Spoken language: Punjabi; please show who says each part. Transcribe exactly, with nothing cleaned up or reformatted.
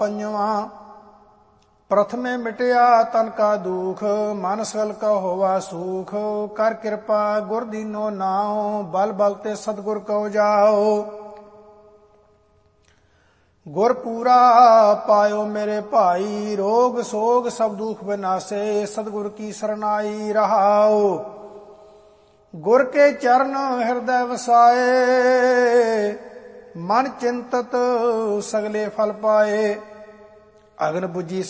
Speaker 1: ਪੰਜਵਾਂ। ਪ੍ਰਥਮੇ ਮਿਟਿਆ ਤਨ ਕਾ ਦੁਖ, ਮਨ ਸਗਲ ਕਾ ਹੋਵਾ ਸੂਖ। ਕਰ ਕਿਰਪਾ ਗੁਰ ਦੀਨੋ ਨਾਉ, ਬਲ ਬਲ ਤੇ ਸਤਿਗੁਰ ਕਉ ਜਾਓ। ਗੁਰ ਪੂਰਾ ਪਾਇਓ ਮੇਰੇ ਭਾਈ, ਰੋਗ ਸੋਗ ਸਭ ਦੁਖ ਵਿਨਾਸੇ। ਸਤਿਗੁਰ ਕੀ ਸਰਨਾਈ ਰਹਾਓ। ਗੁਰ ਕੇ ਚਰਨ ਹਿਰਦੈ ਵਸਾਏ, ਮਨ ਚਿੰਤਤ ਸਗਲੇ ਫਲ ਪਾਏ। ਅਗਨ ਬੁਝੀ